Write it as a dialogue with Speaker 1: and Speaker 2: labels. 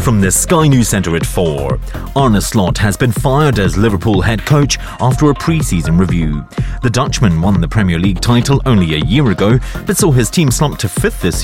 Speaker 1: From the Sky News Centre at 4. Arne Slot has been fired as Liverpool head coach after a pre-season review. The Dutchman won the Premier League title only a year ago, but saw his team slump to 5th this